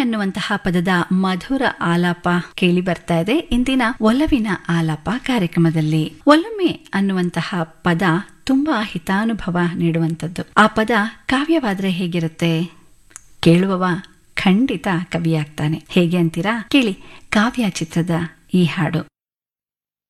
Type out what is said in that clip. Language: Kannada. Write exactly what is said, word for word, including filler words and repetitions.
ಅನ್ನುವಂತಹ ಪದದ ಮಧುರ ಆಲಾಪ ಕೇಳಿ ಬರ್ತಾ ಇದೆ ಇಂದಿನ ಒಲವಿನ ಆಲಾಪ ಕಾರ್ಯಕ್ರಮದಲ್ಲಿ. ಒಲೊಮ್ಮೆ ಅನ್ನುವಂತಹ ಪದ ತುಂಬಾ ಹಿತಾನುಭವ ನೀಡುವಂಥದ್ದು. ಆ ಪದ ಕಾವ್ಯವಾದ್ರೆ ಹೇಗಿರುತ್ತೆ? ಕೇಳುವವ ಖಂಡಿತ ಕವಿಯಾಗ್ತಾನೆ. ಹೇಗೆ ಅಂತೀರಾ? ಕೇಳಿ ಕಾವ್ಯ ಚಿತ್ರದ ಈ ಹಾಡು.